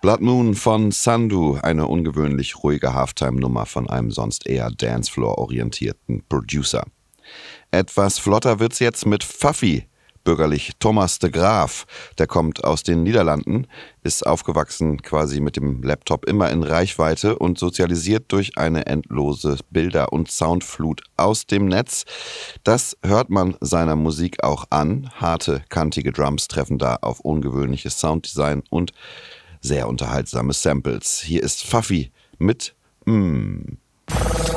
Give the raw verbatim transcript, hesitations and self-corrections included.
Blood Moon von Sandu, eine ungewöhnlich ruhige Halftime-Nummer von einem sonst eher Dancefloor-orientierten Producer. Etwas flotter wird's jetzt mit Pfaffy, bürgerlich Thomas de Graaf. Der kommt aus den Niederlanden, ist aufgewachsen quasi mit dem Laptop immer in Reichweite und sozialisiert durch eine endlose Bilder- und Soundflut aus dem Netz. Das hört man seiner Musik auch an. Harte, kantige Drums treffen da auf ungewöhnliches Sounddesign und sehr unterhaltsame Samples. Hier ist Pfaffy mit Mmm.